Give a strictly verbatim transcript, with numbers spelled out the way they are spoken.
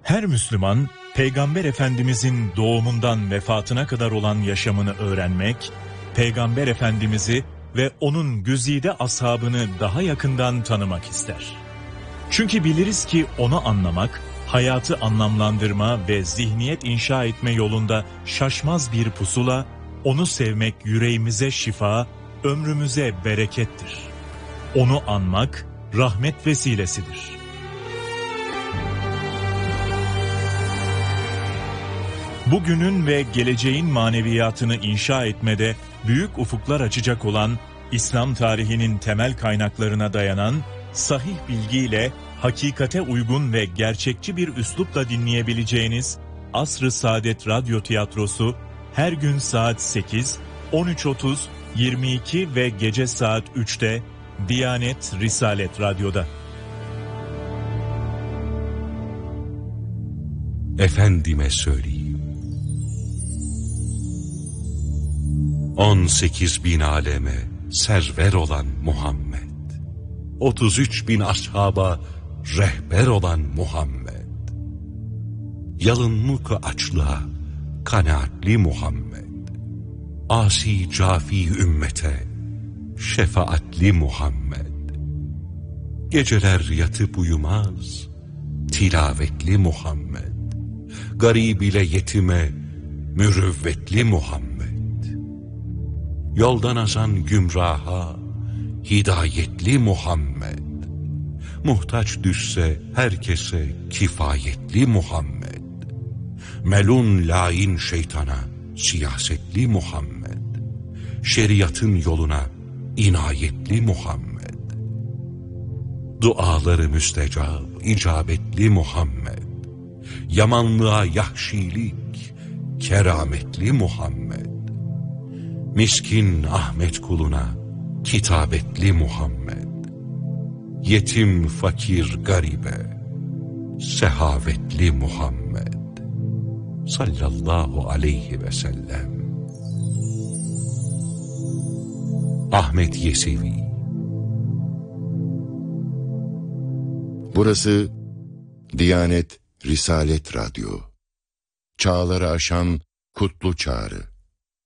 Her Müslüman, Peygamber Efendimizin doğumundan vefatına kadar olan yaşamını öğrenmek, Peygamber Efendimiz'i ve onun güzide ashabını daha yakından tanımak ister. Çünkü biliriz ki onu anlamak, hayatı anlamlandırma ve zihniyet inşa etme yolunda şaşmaz bir pusula, onu sevmek yüreğimize şifa, ömrümüze berekettir. Onu anmak, rahmet vesilesidir. Bugünün ve geleceğin maneviyatını inşa etmede büyük ufuklar açacak olan, İslam tarihinin temel kaynaklarına dayanan, sahih bilgiyle, hakikate uygun ve gerçekçi bir üslupla dinleyebileceğiniz Asr-ı Saadet Radyo Tiyatrosu, her gün saat sekiz, on üç otuz, yirmi iki ve gece saat üçte Diyanet Risalet Radyo'da. Efendime söyleyeyim. On sekiz bin aleme server olan Muhammed, otuz üç bin ashaba rehber olan Muhammed, yalınlık açlığa kanaatli Muhammed, asi cafi ümmete şefaatli Muhammed, geceler yatıp uyumaz tilavetli Muhammed, garib ile yetime mürüvvetli Muhammed, yoldan azan gümraha hidayetli Muhammed, muhtaç düşse herkese kifayetli Muhammed, melun lain şeytana siyasetli Muhammed, şeriatın yoluna inayetli Muhammed, duaları müstecab icabetli Muhammed, yamanlığa yahşilik kerametli Muhammed, miskin Ahmet kuluna kitabetli Muhammed, yetim fakir garibe sehavetli Muhammed sallallahu aleyhi ve sellem. Ahmet Yesevi. Burası Diyanet Risalet Radyo. Çağları aşan kutlu çağrı.